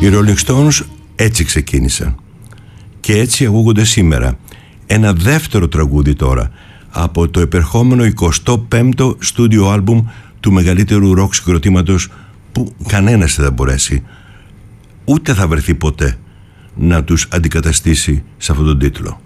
Οι Rolling Stones έτσι ξεκίνησαν και έτσι ακούγονται σήμερα. Ένα δεύτερο τραγούδι τώρα από το επερχόμενο 25ο στούντιο άλμπουμ του μεγαλύτερου ροκ συγκροτήματος που κανένας δεν θα μπορέσει ούτε θα βρεθεί ποτέ να τους αντικαταστήσει σε αυτόν τον τίτλο.